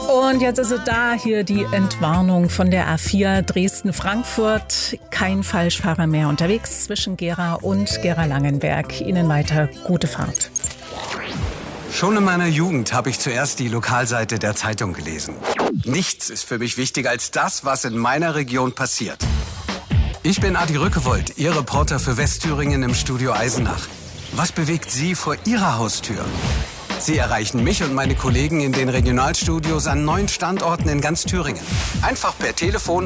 Und jetzt ist es da, hier die Entwarnung von der A4 Dresden-Frankfurt. Kein Falschfahrer mehr unterwegs zwischen Gera und Gera-Langenberg. Ihnen weiter gute Fahrt. Schon in meiner Jugend habe ich zuerst die Lokalseite der Zeitung gelesen. Nichts ist für mich wichtiger als das, was in meiner Region passiert. Ich bin Adi Rückewold, Ihr Reporter für Westthüringen im Studio Eisenach. Was bewegt Sie vor Ihrer Haustür? Sie erreichen mich und meine Kollegen in den Regionalstudios an 9 Standorten in ganz Thüringen. Einfach per Telefon